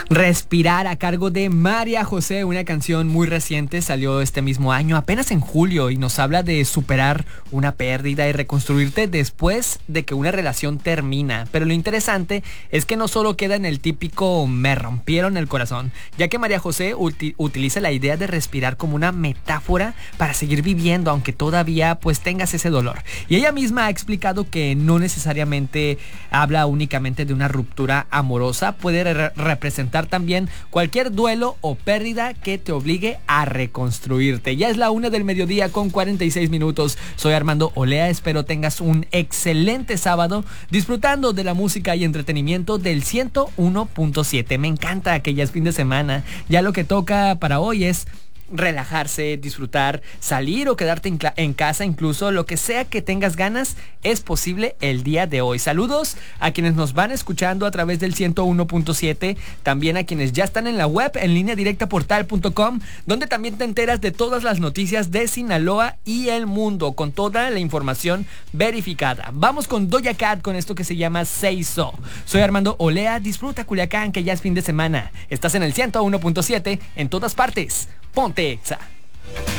Respirar a cargo de María José, una canción muy reciente, salió este mismo año, apenas en julio, y nos habla de superar una pérdida y reconstruirte después de que una relación termina. Pero lo interesante es que no solo queda en el típico me rompieron el corazón, ya que María José utiliza la idea de respirar como una metáfora para seguir viviendo, aunque todavía pues tengas ese dolor. Y ella misma ha explicado que no necesariamente habla únicamente de una ruptura amorosa, puede representar también cualquier duelo o pérdida que te obligue a reconstruirte. Ya es la 1:00 con 46 minutos. Soy Armando Olea, espero tengas un excelente sábado disfrutando de la música y entretenimiento del 101.7. Me encanta que ya es fin de semana. Ya lo que toca para hoy es relajarse, disfrutar, salir o quedarte en casa, incluso lo que sea que tengas ganas es posible el día de hoy. Saludos a quienes nos van escuchando a través del 101.7, también a quienes ya están en la web en línea directa portal.com, donde también te enteras de todas las noticias de Sinaloa y el mundo con toda la información verificada. Vamos con Doja Cat con esto que se llama Say So. Soy Armando Olea, disfruta Culiacán que ya es fin de semana. Estás en el 101.7 en todas partes. Ponte Exa.